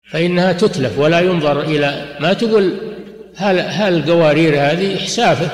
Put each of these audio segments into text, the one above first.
فإنها تتلف ولا ينظر إلى، ما تقول القوارير هذه حسافة،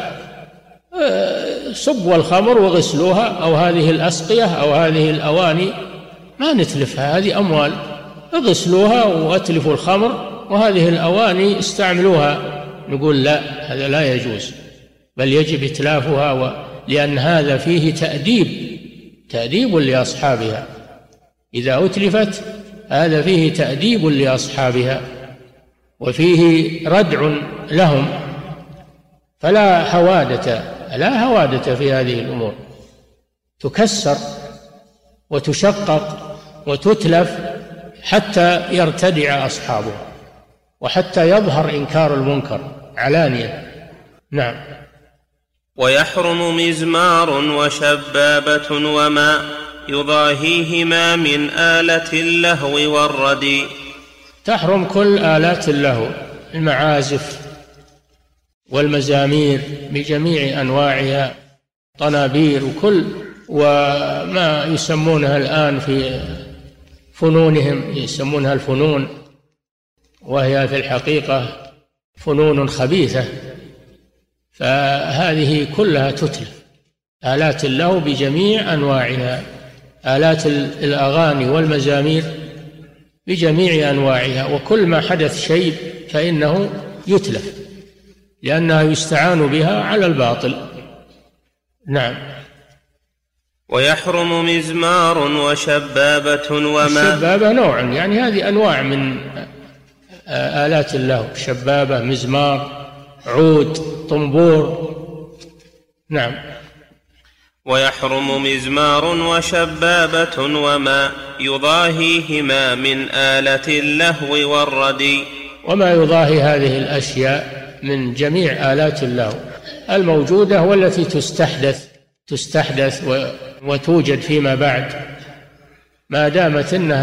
صبوا الخمر وغسلوها، أو هذه الأسقية أو هذه الأواني ما نتلفها، هذه أموال، اغسلوها وأتلفوا الخمر، وهذه الأواني استعملوها. نقول لا، هذا لا يجوز، بل يجب إتلافها، لأن هذا فيه تأديب لأصحابها. إذا أتلفت هذا فيه تأديب لأصحابها وفيه ردع لهم، فلا هوادة في هذه الأمور، تكسر وتشقق وتتلف حتى يرتدع أصحابها وحتى يظهر إنكار المنكر علانية. نعم. ويحرم مزمار وشبابة وما يضاهيهما من آلة اللهو والردي. تحرم كل آلات اللهو، المعازف والمزامير بجميع أنواعها، طنابير وما يسمونها الآن في فنونهم، يسمونها الفنون، وهي في الحقيقة فنون خبيثة، فهذه كلها تتلف. آلات اللهو بجميع أنواعها، آلات الأغاني والمزامير بجميع أنواعها، وكل ما حدث شيء فإنه يتلف، لأنها يستعان بها على الباطل. نعم. ويحرم مزمار وشبابة وما. الشبابة نوع، يعني هذه أنواع من آلات اللهو، شبابة، مزمار، عود، طنبور. نعم. ويحرم مزمار وشبابة وما يضاهيهما من آلة اللهو والردي. وما يضاهي هذه الأشياء من جميع آلات اللهو الموجودة والتي تستحدث وتوجد فيما بعد، ما دامت إنها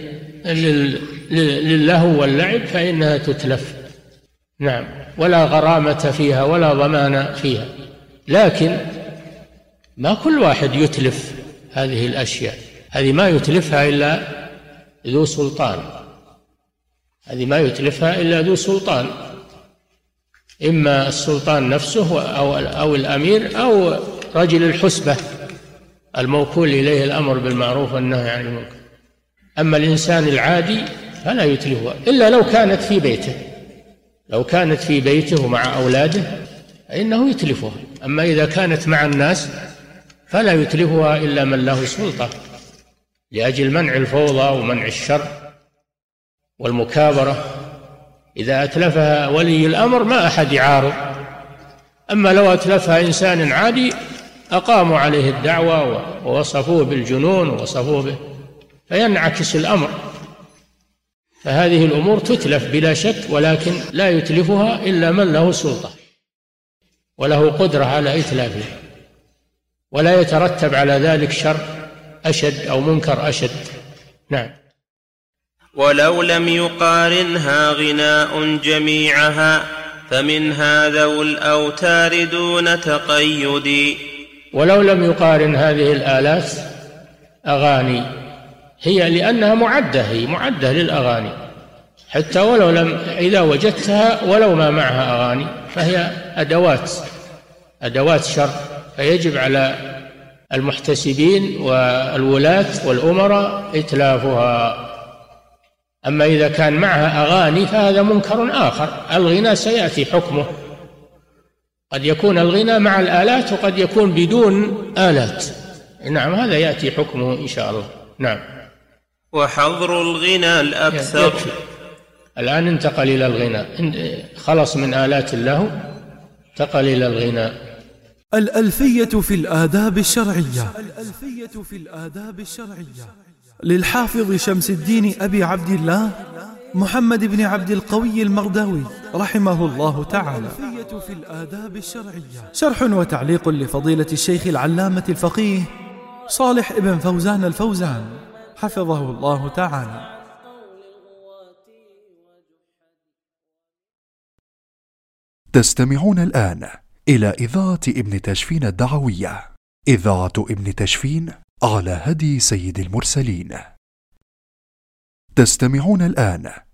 للهو واللعب فإنها تتلف. نعم. ولا غرامة فيها ولا ضمان فيها، لكن ما كل واحد يتلف هذه الأشياء، هذه ما يتلفها إلا ذو سلطان، هذه ما يتلفها إلا ذو سلطان، إما السلطان نفسه أو الأمير أو رجل الحسبة الموكول إليه الأمر بالمعروف والنهي عن المنكر. أما الإنسان العادي فلا يتلفها إلا لو كانت في بيته، لو كانت في بيته ومع أولاده فإنه يتلفها، أما إذا كانت مع الناس فلا يتلفها إلا من له سلطة، لأجل منع الفوضى ومنع الشر والمكابرة. إذا أتلفها ولي الأمر ما أحد يعارض، أما لو أتلفها إنسان عادي أقاموا عليه الدعوة ووصفوه بالجنون ووصفوه به، فينعكس الأمر. فهذه الأمور تتلف بلا شك، ولكن لا يتلفها إلا من له سلطة وله قدرة على إتلافها، ولا يترتب على ذلك شر أشد أو منكر أشد. نعم. ولو لم يقارنها غناء جميعها فمنها ذو الأوتار دون تقيد. ولو لم يقارن هذه الآلات أغاني، هي لأنها معدة للأغاني، حتى ولو لم، إذا وجدتها ولو ما معها أغاني فهي أدوات شر، فيجب على المحتسبين والولاة والأمراء إتلافها. أما إذا كان معها أغاني فهذا منكر آخر، الغناء سيأتي حكمه، قد يكون الغناء مع الآلات وقد يكون بدون آلات. نعم، هذا يأتي حكمه إن شاء الله. نعم. وحظر الغناء الأكثر. الآن انتقل إلى الغناء، خلص من آلات اللهو، انتقل إلى الغناء. الألفية في الآداب الشرعية للحافظ شمس الدين أبي عبد الله محمد بن عبد القوي المرداوي رحمه الله تعالى. شرح وتعليق لفضيلة الشيخ العلامة الفقيه صالح ابن فوزان الفوزان حفظه الله تعالى. تستمعون الآن إلى إذاعة ابن تشفين الدعوية، إذاعة ابن تشفين على هدي سيد المرسلين. تستمعون الآن